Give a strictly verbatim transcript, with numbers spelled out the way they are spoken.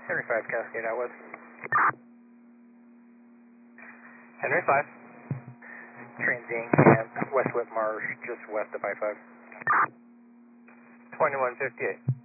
Henry five, Cascade out west. Henry five. Transient camp, West Whip Marsh, just west of I five. twenty-one fifty-eight.